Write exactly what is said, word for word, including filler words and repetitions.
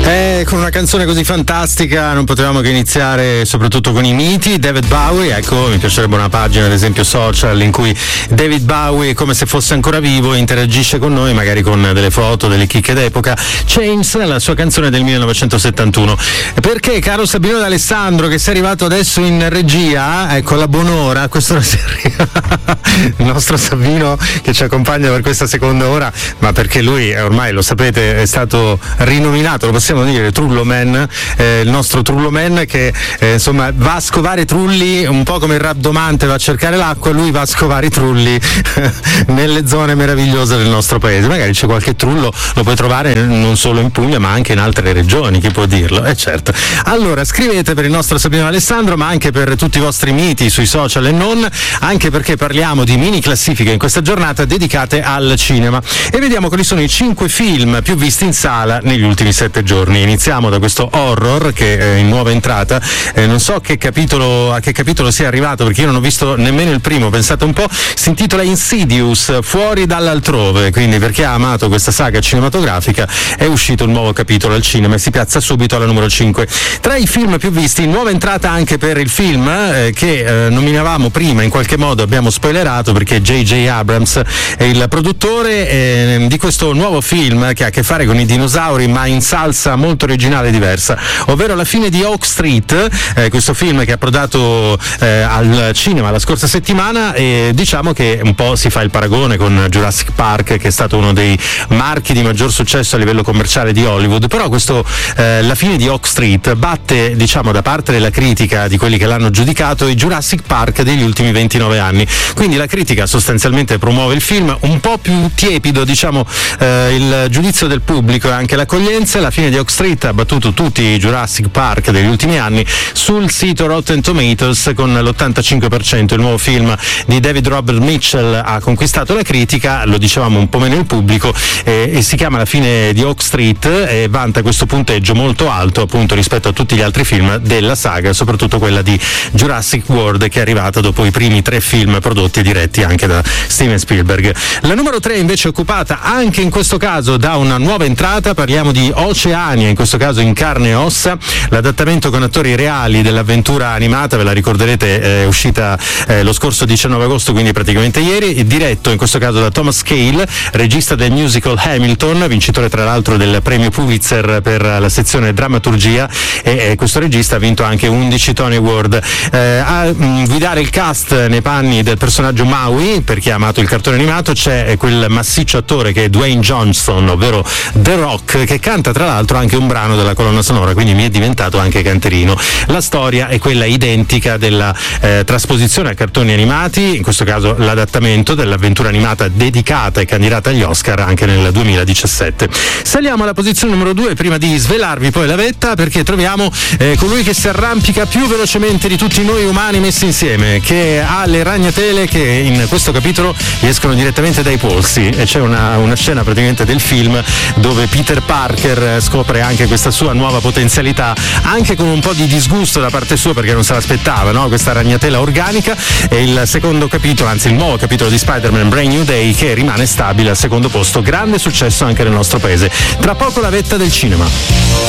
Eh, con una canzone così fantastica non potevamo che iniziare soprattutto con i miti. David Bowie, ecco, mi piacerebbe una pagina ad esempio social in cui David Bowie, come se fosse ancora vivo, interagisce con noi magari con delle foto, delle chicche d'epoca. Chains, la sua canzone del millenovecentosettantuno. Perché, caro Sabino D'Alessandro, che sei arrivato adesso in regia, ecco la buon'ora, questo non si arriva il nostro Sabino che ci accompagna per questa seconda ora, ma perché lui ormai lo sapete è stato rinominato, lo possiamo dire, Trullo Man, eh, il nostro Trullo Man che eh, insomma va a scovare trulli un po' come il rabdomante va a cercare l'acqua, lui va a scovare i trulli nelle zone meravigliose del nostro paese. Magari c'è qualche trullo, lo puoi trovare non solo in Puglia ma anche in altre regioni, chi può dirlo? Eh certo. Allora scrivete per il nostro Sabino Alessandro, ma anche per tutti i vostri miti sui social e non, anche perché parliamo di mini classifiche in questa giornata dedicate al cinema e vediamo quali sono i cinque film più visti in sala negli ultimi sette giorni. Iniziamo da questo horror che è in nuova entrata, eh, non so che capitolo, a che capitolo sia arrivato perché io non ho visto nemmeno il primo, pensate un po', si intitola Insidious, Fuori dall'altrove, quindi per chi ha amato questa saga cinematografica è uscito il nuovo capitolo al cinema e si piazza subito alla numero cinque. Tra i film più visti, nuova entrata anche per il film eh, che eh, nominavamo prima, in qualche modo abbiamo spoilerato perché J J Abrams è il produttore eh, di questo nuovo film che ha a che fare con i dinosauri ma in salsa molto originale e diversa, ovvero La fine di Oak Street, eh, questo film che ha approdato eh, al cinema la scorsa settimana e diciamo che un po' si fa il paragone con Jurassic Park che è stato uno dei marchi di maggior successo a livello commerciale di Hollywood, però questo eh, La fine di Oak Street batte diciamo da parte della critica di quelli che l'hanno giudicato i Jurassic Park degli ultimi ventinove anni, quindi la critica sostanzialmente promuove il film, un po' più tiepido diciamo eh, il giudizio del pubblico e anche l'accoglienza. La fine di Oak Street ha battuto tutti i Jurassic Park degli ultimi anni sul sito Rotten Tomatoes con l'ottantacinque per cento. Il nuovo film di David Robert Mitchell ha conquistato la critica, lo dicevamo un po' meno il pubblico, eh, e si chiama La fine di Oak Street e vanta questo punteggio molto alto appunto rispetto a tutti gli altri film della saga, soprattutto quella di Jurassic World che è arrivata dopo i primi tre film prodotti e diretti anche da Steven Spielberg. La numero tre invece è occupata anche in questo caso da una nuova entrata, parliamo di Oceania, in questo caso in carne e ossa, l'adattamento con attori reali dell'avventura animata, ve la ricorderete, è uscita eh, lo scorso diciannove agosto, quindi praticamente ieri, diretto in questo caso da Thomas Cale, regista del musical Hamilton, vincitore tra l'altro del premio Pulitzer per la sezione drammaturgia e, e questo regista ha vinto anche undici Tony Award. Eh, a mh, guidare il cast nei panni del personaggio Maui, per chi ha amato il cartone animato, c'è quel massiccio attore che è Dwayne Johnson, ovvero The Rock, che canta tra l'altro anche un brano della colonna sonora, quindi mi è diventato anche canterino. La storia è quella identica della eh, trasposizione a cartoni animati, in questo caso l'adattamento dell'avventura animata dedicata e candidata agli Oscar anche nel duemiladiciassette. Saliamo alla posizione numero due prima di svelarvi poi la vetta, perché troviamo eh, colui che si arrampica più velocemente di tutti noi umani messi insieme, che ha le ragnatele che in questo capitolo gli escono direttamente dai polsi, e c'è una, una scena praticamente del film dove Peter Parker scopre anche questa sua nuova potenzialità, anche con un po' di disgusto da parte sua perché non se l'aspettava, no? Questa ragnatela organica. E il secondo capitolo, anzi il nuovo capitolo di Spider-Man Brand New Day, che rimane stabile al secondo posto, grande successo anche nel nostro paese. Tra poco la vetta del cinema.